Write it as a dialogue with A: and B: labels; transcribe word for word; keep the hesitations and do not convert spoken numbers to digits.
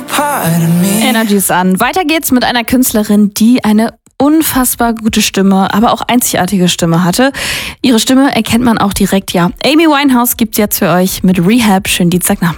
A: Energy ist an. Weiter geht's mit einer Künstlerin, die eine unfassbar gute Stimme, aber auch einzigartige Stimme hatte. Ihre Stimme erkennt man auch direkt, ja. Amy Winehouse gibt's jetzt für euch mit Rehab. Schönen Dienstagnachmittag.